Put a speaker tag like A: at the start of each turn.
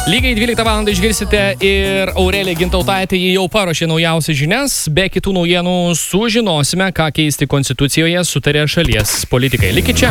A: Lygiai 12 val. Išgirsite ir Aurelija Gintautaitė, ji jau paruošė naujausias žinias. Be kitų naujienų sužinosime, ką keisti konstitucijoje sutarė šalies politikai. Likit čia.